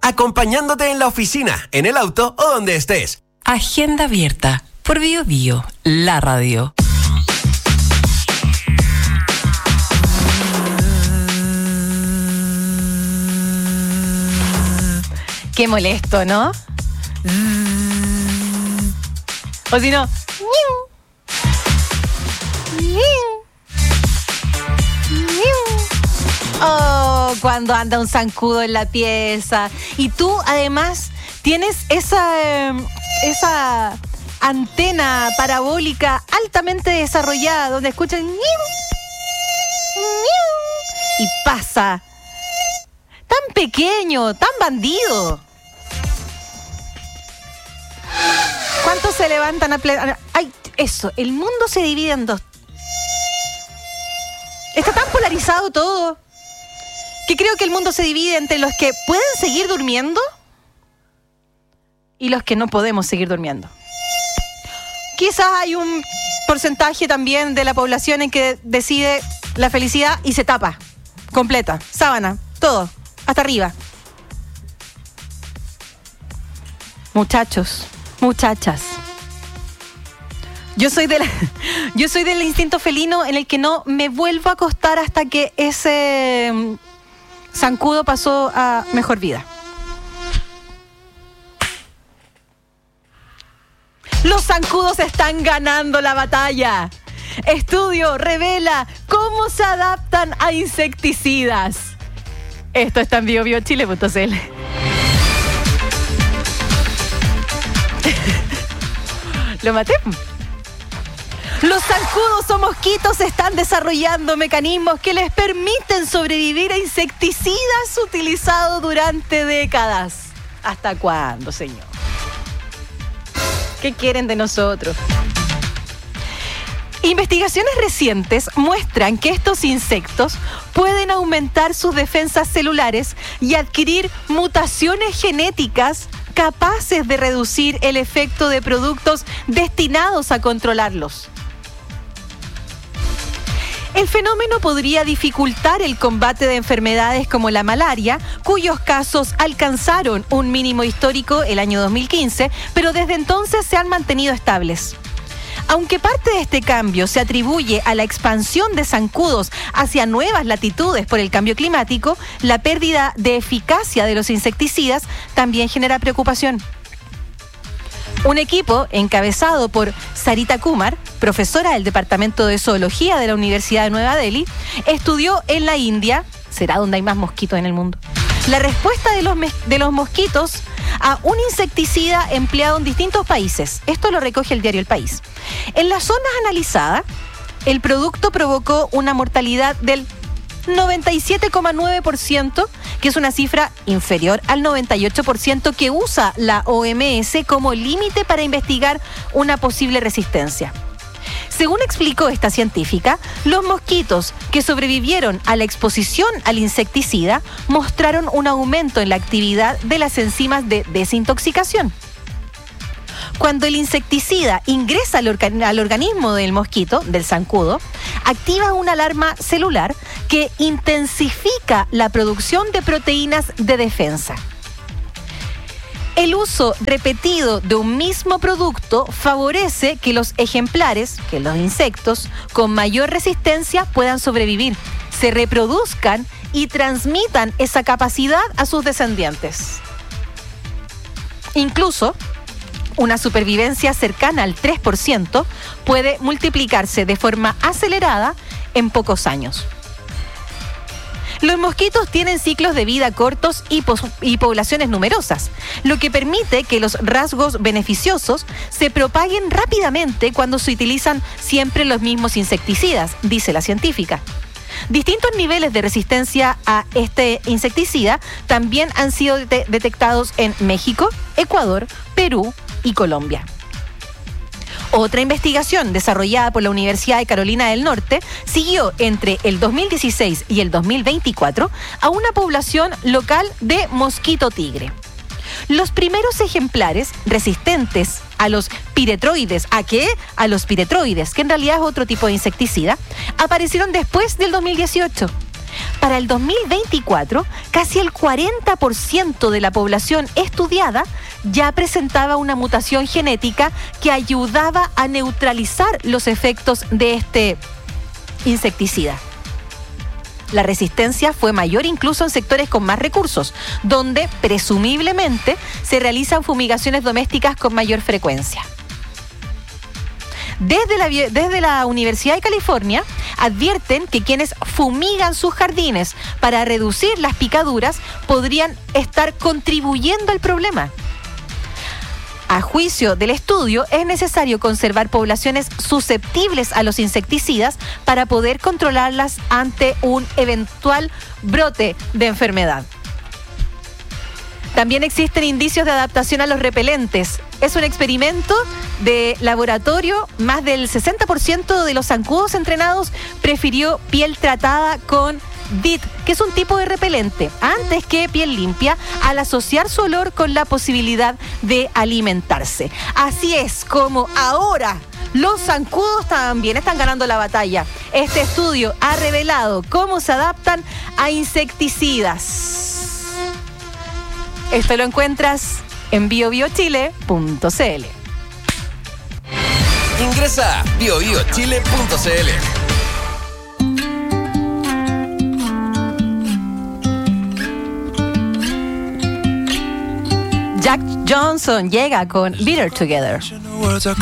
acompañándote en la oficina, en el auto o donde estés. Agenda abierta por Bio Bio, la radio. Qué molesto, ¿no? O si no... Oh, cuando anda un zancudo en la pieza. Y tú, además, tienes esa antena parabólica altamente desarrollada donde escuchan... Y pasa. Tan pequeño, tan bandido. ¿Cuántos se levantan a plena? Ay, eso, el mundo se divide en dos. Está tan polarizado todo que creo que el mundo se divide entre los que pueden seguir durmiendo y los que no podemos seguir durmiendo. Quizás hay un porcentaje también de la población en que decide la felicidad y se tapa completa, sábana, todo, hasta arriba. Muchachos, muchachas, yo soy del instinto felino en el que no me vuelvo a acostar hasta que ese zancudo pasó a mejor vida. Los zancudos están ganando la batalla. Estudio revela cómo se adaptan a insecticidas. Esto está en biobiochile.cl. Lo maté. Los zancudos o mosquitos están desarrollando mecanismos que les permiten sobrevivir a insecticidas utilizados durante décadas. ¿Hasta cuándo, señor? ¿Qué quieren de nosotros? Investigaciones recientes muestran que estos insectos pueden aumentar sus defensas celulares y adquirir mutaciones genéticas capaces de reducir el efecto de productos destinados a controlarlos. El fenómeno podría dificultar el combate de enfermedades como la malaria, cuyos casos alcanzaron un mínimo histórico el año 2015, pero desde entonces se han mantenido estables. Aunque parte de este cambio se atribuye a la expansión de zancudos hacia nuevas latitudes por el cambio climático, la pérdida de eficacia de los insecticidas también genera preocupación. Un equipo encabezado por Sarita Kumar, profesora del Departamento de Zoología de la Universidad de Nueva Delhi, estudió en la India, será donde hay más mosquitos en el mundo, la respuesta de los mosquitos a un insecticida empleado en distintos países. Esto lo recoge el diario El País. En las zonas analizadas, el producto provocó una mortalidad del 97,9%, que es una cifra inferior al 98% que usa la OMS como límite para investigar una posible resistencia. Según explicó esta científica, los mosquitos que sobrevivieron a la exposición al insecticida mostraron un aumento en la actividad de las enzimas de desintoxicación. Cuando el insecticida ingresa al organismo del mosquito, del zancudo, activa una alarma celular que intensifica la producción de proteínas de defensa. El uso repetido de un mismo producto favorece que los ejemplares, que los insectos, con mayor resistencia puedan sobrevivir, se reproduzcan y transmitan esa capacidad a sus descendientes. Incluso, una supervivencia cercana al 3% puede multiplicarse de forma acelerada en pocos años. Los mosquitos tienen ciclos de vida cortos y poblaciones numerosas, lo que permite que los rasgos beneficiosos se propaguen rápidamente cuando se utilizan siempre los mismos insecticidas, dice la científica. Distintos niveles de resistencia a este insecticida también han sido detectados en México, Ecuador, Perú y Colombia. Otra investigación desarrollada por la Universidad de Carolina del Norte siguió entre el 2016 y el 2024 a una población local de mosquito tigre. Los primeros ejemplares resistentes a los piretroides, ¿a qué? A los piretroides, que en realidad es otro tipo de insecticida, aparecieron después del 2018. Para el 2024, casi el 40% de la población estudiada ya presentaba una mutación genética que ayudaba a neutralizar los efectos de este insecticida. La resistencia fue mayor incluso en sectores con más recursos, donde presumiblemente se realizan domésticas con mayor frecuencia. Desde la Universidad de California advierten que quienes fumigan sus jardines para reducir las picaduras podrían estar contribuyendo al problema. A juicio del estudio, es necesario conservar poblaciones susceptibles a los insecticidas para poder controlarlas ante un eventual brote de enfermedad. También existen indicios de adaptación a los repelentes. Es un experimento de laboratorio. Más del 60% de los zancudos entrenados prefirió piel tratada con DEET, que es un tipo de repelente, antes que piel limpia, al asociar su olor con la posibilidad de alimentarse. Así es como ahora los zancudos también están ganando la batalla. Este estudio ha revelado cómo se adaptan a insecticidas. Esto lo encuentras en biobiochile.cl. Ingresa a biobiochile.cl. Jack Johnson llega con Bitter Together.